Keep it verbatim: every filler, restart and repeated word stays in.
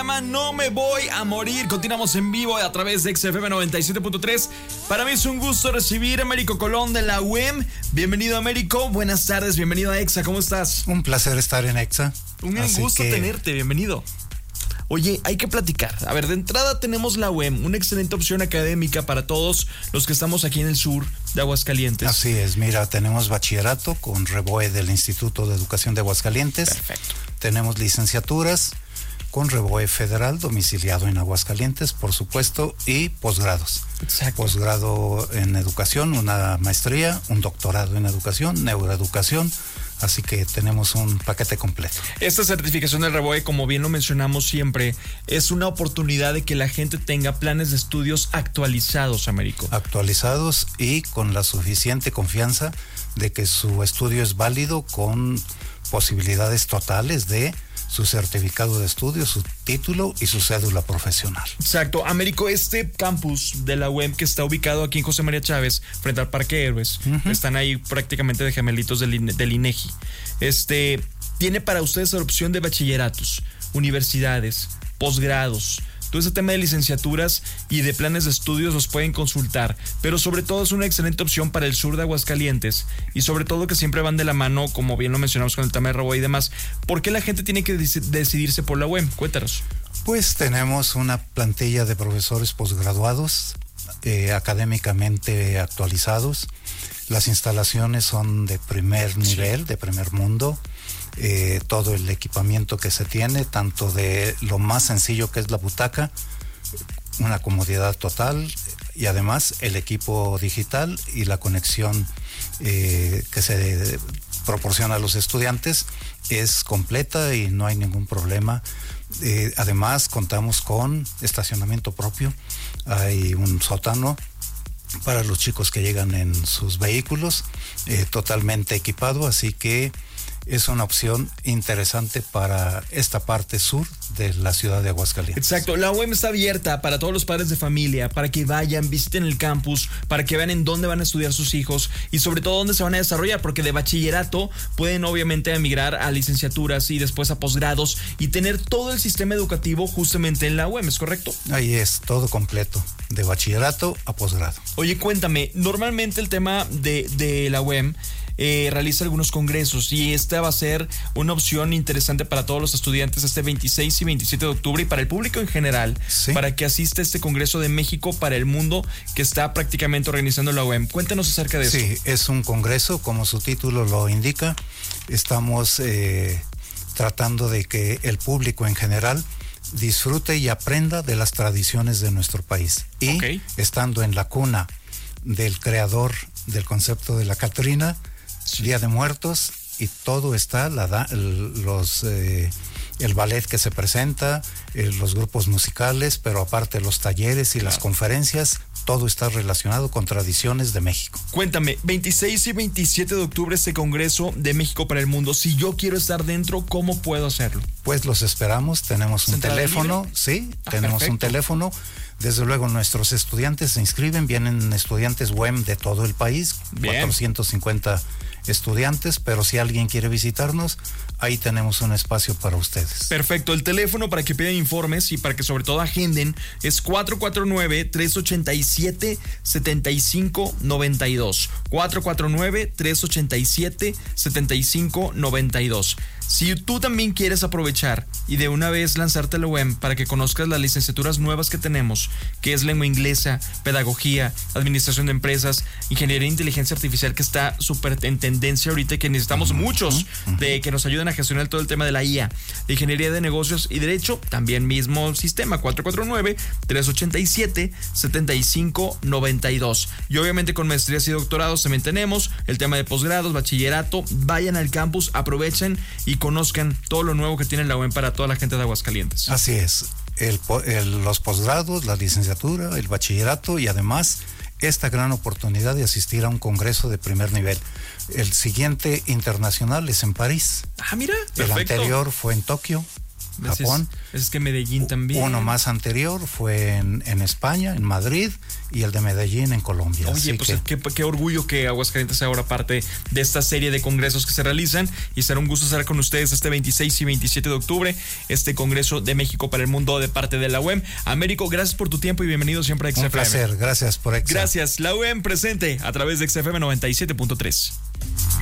llama No Me Voy a Morir. Continuamos en vivo a través de X F M noventa y siete punto tres. Para mí es un gusto recibir a Américo Colón de la U E M. Bienvenido, Américo. Buenas tardes, bienvenido a EXA. ¿Cómo estás? Un placer estar en EXA. Un gusto que... tenerte, bienvenido. Oye, hay que platicar. A ver, de entrada tenemos la U E M, una excelente opción académica para todos los que estamos aquí en el sur de Aguascalientes. Así es, mira, tenemos bachillerato con REBOE del Instituto de Educación de Aguascalientes. Perfecto. Tenemos licenciaturas con REBOE federal domiciliado en Aguascalientes, por supuesto, y posgrados. Exacto. Posgrado en educación, una maestría, un doctorado en educación, neuroeducación. Así que tenemos un paquete completo. Esta certificación del REBOE, como bien lo mencionamos siempre, es una oportunidad de que la gente tenga planes de estudios actualizados, Américo. Actualizados y con la suficiente confianza de que su estudio es válido, con posibilidades totales de su certificado de estudio, su título y su cédula profesional. Exacto. Américo, este campus de la U E M que está ubicado aquí en José María Chávez, frente al Parque Héroes, uh-huh. están ahí prácticamente de gemelitos del, del INEGI. Este, tiene para ustedes la opción de bachilleratos, universidades, posgrados. Todo ese tema de licenciaturas y de planes de estudios los pueden consultar, pero sobre todo es una excelente opción para el sur de Aguascalientes y sobre todo que siempre van de la mano, como bien lo mencionamos con el tema de REBOE y demás. ¿Por qué la gente tiene que decidirse por la U E M? Cuéntanos. Pues tenemos una plantilla de profesores posgraduados, eh, académicamente actualizados. Las instalaciones son de primer nivel, sí. de primer mundo. Eh, todo el equipamiento que se tiene, tanto de lo más sencillo que es la butaca, una comodidad total, y además el equipo digital y la conexión eh, que se proporciona a los estudiantes es completa y no hay ningún problema. Eh, además contamos con estacionamiento propio, hay un sótano para los chicos que llegan en sus vehículos, eh, totalmente equipado, así que es una opción interesante para esta parte sur de la ciudad de Aguascalientes. Exacto, la U E M está abierta para todos los padres de familia, para que vayan, visiten el campus, para que vean en dónde van a estudiar sus hijos y sobre todo dónde se van a desarrollar, porque de bachillerato pueden obviamente emigrar a licenciaturas y después a posgrados y tener todo el sistema educativo justamente en la U E M, ¿es correcto? Ahí es, todo completo, de bachillerato a posgrado. Oye, cuéntame, normalmente el tema de, de la U E M Eh, realiza algunos congresos y esta va a ser una opción interesante para todos los estudiantes este veintiséis y veintisiete de octubre y para el público en general, ¿sí? Para que asista a este Congreso de México para el Mundo que está prácticamente organizando la U E M. Cuéntanos acerca de eso. Sí, es un congreso, como su título lo indica. Estamos eh, tratando de que el público en general disfrute y aprenda de las tradiciones de nuestro país. Y okay. estando en la cuna del creador del concepto de la Catrina, sí. Día de Muertos, y todo está, la, los, eh, el ballet que se presenta, eh, los grupos musicales, pero aparte los talleres y claro. las conferencias, todo está relacionado con tradiciones de México. Cuéntame, veintiséis y veintisiete de octubre este Congreso de México para el Mundo. Si yo quiero estar dentro, ¿cómo puedo hacerlo? Pues los esperamos, tenemos un teléfono, sí, ah, tenemos perfecto. un teléfono. Desde luego nuestros estudiantes se inscriben, vienen estudiantes U E M de todo el país, Bien. cuatrocientos cincuenta estudiantes, pero si alguien quiere visitarnos, ahí tenemos un espacio para ustedes. Perfecto, el teléfono para que pidan informes y para que sobre todo agenden es cuatro cuatro nueve, tres ocho siete, siete cinco nueve dos. cuatro cuatro nueve, tres ocho siete, siete cinco nueve dos. Si tú también quieres aprovechar y de una vez lanzarte a la U E M para que conozcas las licenciaturas nuevas que tenemos, que es lengua inglesa, pedagogía, administración de empresas, ingeniería e inteligencia artificial, que está súper en tendencia ahorita y que necesitamos uh-huh, muchos uh-huh. de que nos ayuden a gestionar todo el tema de la I A, de ingeniería de negocios y derecho, también mismo sistema, cuatro cuatro nueve, tres ocho siete, siete cinco nueve dos. Y obviamente con maestrías y doctorados también tenemos el tema de posgrados, bachillerato. Vayan al campus, aprovechen y conozcan todo lo nuevo que tiene la U E M para toda la gente de Aguascalientes. Así es, el, el, los posgrados, la licenciatura, el bachillerato y además esta gran oportunidad de asistir a un congreso de primer nivel. El siguiente internacional es en París. Ah, mira, perfecto. El anterior fue en Tokio Japón. Es, es que Medellín también. Uno más anterior fue en, en España, en Madrid, y el de Medellín en Colombia. Oye, Así pues que... qué, qué orgullo que Aguascalientes sea ahora parte de esta serie de congresos que se realizan, y será un gusto estar con ustedes este veintiséis y veintisiete de octubre, este Congreso de México para el Mundo de parte de la U E M. Américo, gracias por tu tiempo y bienvenido siempre a X F M. Un placer, gracias por X F M. Gracias, la U E M presente a través de X F M noventa y siete punto tres.